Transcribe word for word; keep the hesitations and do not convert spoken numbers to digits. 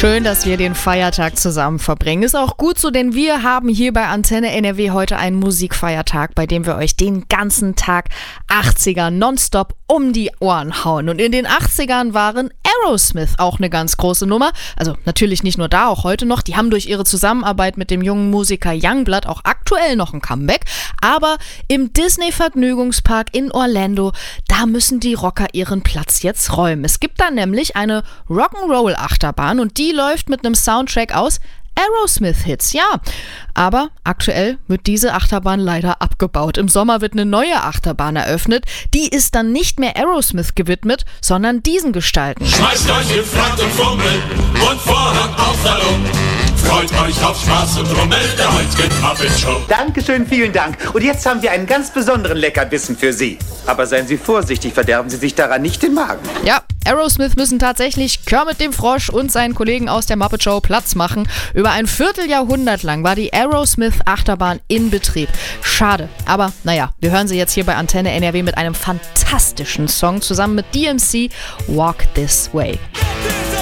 Schön, dass wir den Feiertag zusammen verbringen. Ist auch gut so, denn wir haben hier bei Antenne N R W heute einen Musikfeiertag, bei dem wir euch den ganzen Tag achtziger nonstop um die Ohren hauen. Und in den achtzigern waren Aerosmith auch eine ganz große Nummer. Also natürlich nicht nur da, auch heute noch. Die haben durch ihre Zusammenarbeit mit dem jungen Musiker Youngblood auch aktuell noch ein Comeback. Aber im Disney-Vergnügungspark in Orlando, da müssen die Rocker ihren Platz jetzt räumen. Es gibt da nämlich eine Rock'n'Roll-Achterbahn und die läuft mit einem Soundtrack aus Aerosmith-Hits, ja. Aber aktuell wird diese Achterbahn leider abgebaut. Im Sommer wird eine neue Achterbahn eröffnet. Die ist dann nicht mehr Aerosmith gewidmet, sondern diesen Gestalten. Schmeißt euch in Frack und Fummel und Vorhang auf Hallo. Freut euch auf Spaß und Rummel der heutigen Muppet Show. Dankeschön, vielen Dank. Und jetzt haben wir einen ganz besonderen Leckerbissen für Sie. Aber seien Sie vorsichtig, verderben Sie sich daran nicht den Magen. Ja, Aerosmith müssen tatsächlich Kermit dem Frosch und seinen Kollegen aus der Muppet Show Platz machen. Über ein Vierteljahrhundert lang war die Aerosmith-Achterbahn in Betrieb. Schade, aber naja, wir hören sie jetzt hier bei Antenne N R W mit einem fantastischen Song zusammen mit D M C, Walk This Way.